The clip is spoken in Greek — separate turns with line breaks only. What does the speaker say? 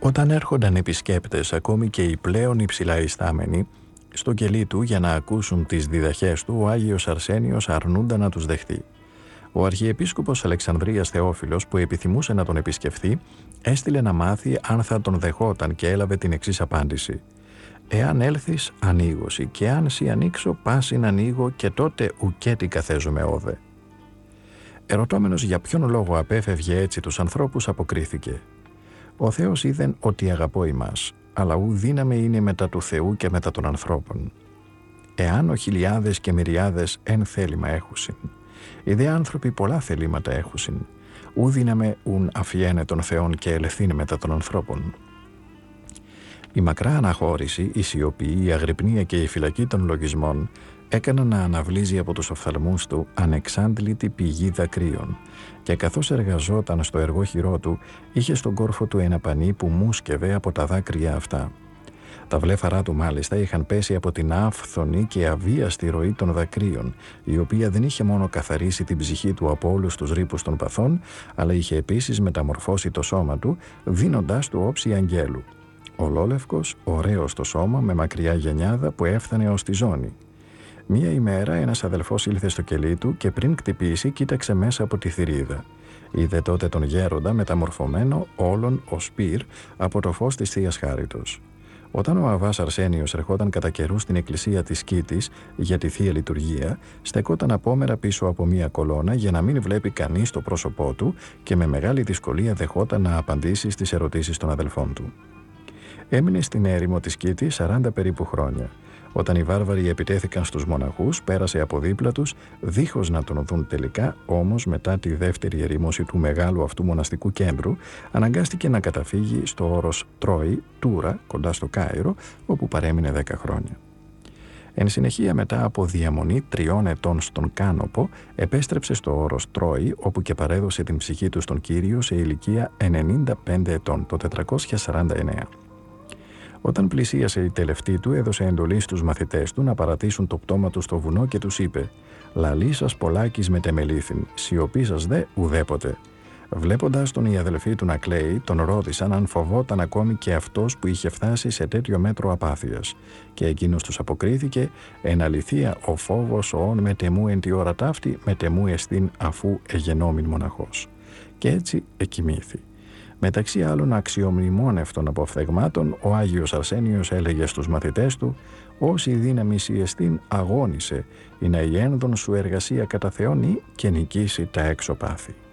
Όταν έρχονταν επισκέπτες, ακόμη και οι πλέον υψηλά ιστάμενοι, στο κελί του για να ακούσουν τις διδαχές του, ο Άγιος Αρσένιος αρνούνταν να τους δεχτεί. Ο Αρχιεπίσκοπος Αλεξανδρίας Θεόφιλος, που επιθυμούσε να τον επισκεφθεί, έστειλε να μάθει αν θα τον δεχόταν και έλαβε την εξής απάντηση: «Εάν έλθεις, ανοίγωσι, και αν σοι ανοίξω, πάσιν ανοίγω, και τότε ουκέτι καθέζομαι όδε». Ερωτώμενος για ποιον λόγο απέφευγε έτσι τους ανθρώπους, αποκρίθηκε: «Ο Θεός είδεν ότι αγαπώ ημάς, αλλά ου δύναμη είναι μετά του Θεού και μετά των ανθρώπων. Εάν ο χιλιάδες και μυριάδες εν θέλημα έχουσιν, οι δε άνθρωποι πολλά θελήματα έχουσιν, ου δύναμε ουν αφιένε των Θεών και ελευθύνη μετά των ανθρώπων». Η μακρά αναχώρηση, η σιωπή, η αγρυπνία και η φυλακή των λογισμών έκαναν να αναβλύζει από τους οφθαλμούς του ανεξάντλητη πηγή δακρύων, και καθώς εργαζόταν στο εργόχειρό του, είχε στον κόρφο του ένα πανί που μουσκευε από τα δάκρυα αυτά. Τα βλέφαρά του μάλιστα είχαν πέσει από την άφθονη και αβίαστη ροή των δακρύων, η οποία δεν είχε μόνο καθαρίσει την ψυχή του από όλους τους ρήπους των παθών, αλλά είχε επίσης μεταμορφώσει το σώμα του, δίνοντάς του όψη αγγέλου. Ολόλευκος, ωραίος το σώμα, με μακριά γενιάδα που έφτανε ως τη ζώνη. Μία ημέρα ένας αδελφός ήλθε στο κελί του και πριν κτυπήσει κοίταξε μέσα από τη θηρίδα. Είδε τότε τον γέροντα μεταμορφωμένο όλον ως πυρ από το φως της Θείας Χάριτος. Όταν ο Αββάς Αρσένιος ερχόταν κατά καιρού στην εκκλησία της Κήτης για τη Θεία Λειτουργία, στεκόταν απόμερα πίσω από μία κολόνα για να μην βλέπει κανείς το πρόσωπό του και με μεγάλη δυσκολία δεχόταν να απαντήσει στις ερωτήσεις των αδελφών του. Έμεινε στην έρημο της Κήτης 40 περίπου χρόνια. Όταν οι βάρβαροι επιτέθηκαν στους μοναχούς, πέρασε από δίπλα τους, δίχως να τον δουν τελικά, όμως μετά τη δεύτερη ερήμωση του μεγάλου αυτού μοναστικού κέντρου, αναγκάστηκε να καταφύγει στο όρος Τρόη, Τούρα, κοντά στο Κάιρο, όπου παρέμεινε 10 χρόνια. Εν συνεχεία, μετά από διαμονή 3 ετών στον Κάνοπο, επέστρεψε στο όρος Τρόη, όπου και παρέδωσε την ψυχή του στον Κύριο σε ηλικία 95 ετών, το 449. Όταν πλησίασε η τελευταία του, έδωσε εντολή στους μαθητές του να παρατήσουν το πτώμα του στο βουνό και τους είπε: «Λαλή σας πολλάκις μετεμελήθην, σιωπή σας δε ουδέποτε». Βλέποντας τον οι αδελφοί του να κλαίει, τον ρώτησαν αν φοβόταν ακόμη και αυτός που είχε φτάσει σε τέτοιο μέτρο απάθειας. Και εκείνος τους αποκρίθηκε: «Εν αληθεία, ο φόβος ον μετεμού εν τη ώρα ταύτη, μετεμού εστίν αφού εγενόμην μοναχός». Και έτσι εκοιμήθη. Μεταξύ άλλων αξιομνημόνευτων αποφθεγμάτων, ο Άγιος Αρσένιος έλεγε στους μαθητές του: «Όση δύναμη η εστίν αγώνισε, ή να η ένδον σου εργασία κατά Θεόν ή και νικήσει τα έξω πάθη».